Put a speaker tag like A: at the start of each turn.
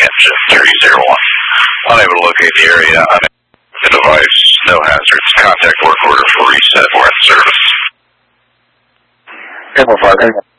A: engine 301. Unable to locate the area. The device, no hazards. Contact work order for reset or in service.
B: Amplifier.